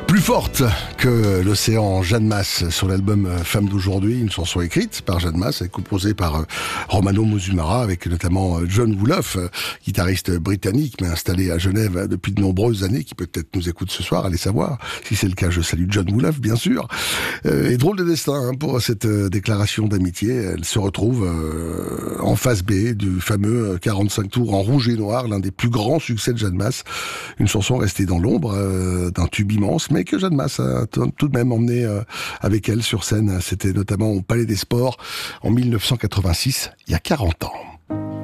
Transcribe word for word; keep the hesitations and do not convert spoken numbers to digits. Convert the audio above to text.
Plus forte que l'océan, Jeanne Masse sur l'album Femme d'aujourd'hui, une chanson écrite par Jeanne Masse et composée par Romano Musumara avec notamment John Woolof, guitariste britannique mais installé à Genève depuis de nombreuses années, qui peut-être nous écoute ce soir, allez savoir. Si c'est le cas, je salue John Woolof bien sûr. Et drôle de destin hein, pour cette déclaration d'amitié. Elle se retrouve euh, en face B du fameux quarante-cinq tours en rouge et noir, l'un des plus grands succès de Jeanne Masse. Une chanson restée dans l'ombre euh, d'un tube immense, mais que Jeanne Masse a tout de même emmené euh, avec elle sur scène. C'était notamment au Palais des Sports en mille neuf cent quatre-vingt-six, il y a quarante ans.